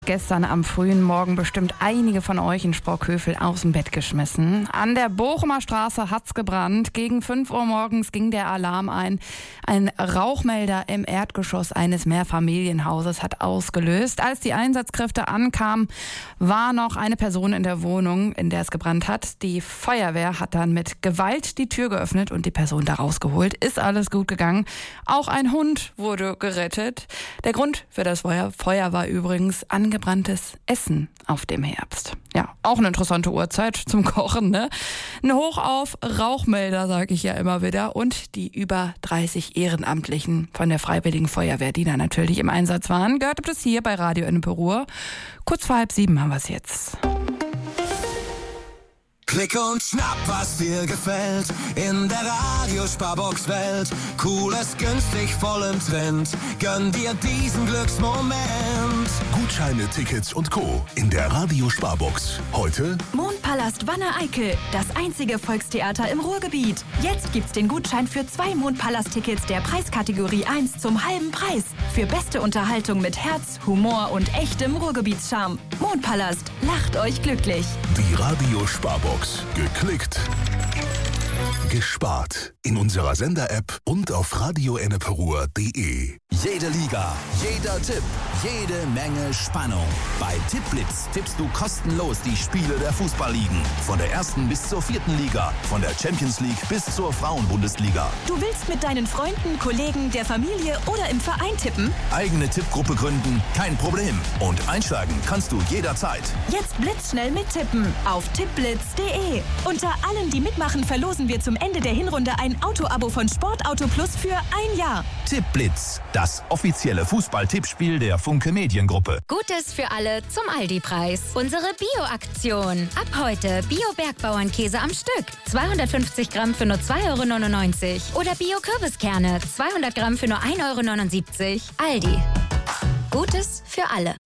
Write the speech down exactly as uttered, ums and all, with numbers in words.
Gestern am frühen Morgen bestimmt einige von euch in Sprockhövel aus dem Bett geschmissen. An der Bochumer Straße hat's gebrannt. Gegen fünf Uhr morgens ging der Alarm ein. Ein Rauchmelder im Erdgeschoss eines Mehrfamilienhauses hat ausgelöst. Als die Einsatzkräfte ankamen, war noch eine Person in der Wohnung, in der es gebrannt hat. Die Feuerwehr hat dann mit Gewalt die Tür geöffnet und die Person da rausgeholt. Ist alles gut gegangen. Auch ein Hund wurde gerettet. Der Grund für das Feuer, Feuer war übrigens an angebranntes Essen auf dem Herbst. Ja, auch eine interessante Uhrzeit zum Kochen, ne? Ein Hoch auf Rauchmelder, sage ich ja immer wieder. Und die über dreißig Ehrenamtlichen von der Freiwilligen Feuerwehr, die da natürlich im Einsatz waren, gehört es hier bei Radio Ennepe-Ruhr. Kurz vor halb sieben haben wir es jetzt. Klick und schnapp, was dir gefällt, in der Radiosparbox-Welt. Cooles, günstig, voll im Trend, gönn dir diesen Glücksmoment. Gutscheine, Tickets und Co. in der Radiosparbox. Heute Mondpalast Wanne-Eickel, das einzige Volkstheater im Ruhrgebiet. Jetzt gibt's den Gutschein für zwei Mondpalast-Tickets der Preiskategorie eins zum halben Preis. Für beste Unterhaltung mit Herz, Humor und echtem Ruhrgebietscharme. Mondpalast, lacht euch glücklich. die Radiosparbox. Geklickt, gespart. In unserer Sender-App und auf radio ennepe-ruhr punkt de. Jede Liga, jeder Tipp, jede Menge Spannung. Bei Tippblitz tippst du kostenlos die Spiele der Fußballligen. Von der ersten bis zur vierten Liga, von der Champions League bis zur Frauenbundesliga. Du willst mit deinen Freunden, Kollegen, der Familie oder im Verein tippen? Eigene Tippgruppe gründen? Kein Problem. Und einsteigen kannst du jederzeit. Jetzt blitzschnell mittippen auf tippblitz punkt de. Unter allen, die mitmachen, verlosen wir zum Ende der Hinrunde ein Auto-Abo von Sportauto Plus für ein Jahr. Tippblitz, das offizielle Fußball-Tippspiel der Funke Mediengruppe. Gutes für alle zum Aldi-Preis. Unsere Bio-Aktion. Ab heute Bio-Bergbauernkäse am Stück. zweihundertfünfzig Gramm für nur zwei Euro neunundneunzig. Oder Bio-Kürbiskerne. zweihundert Gramm für nur ein Euro neunundsiebzig. Aldi. Gutes für alle.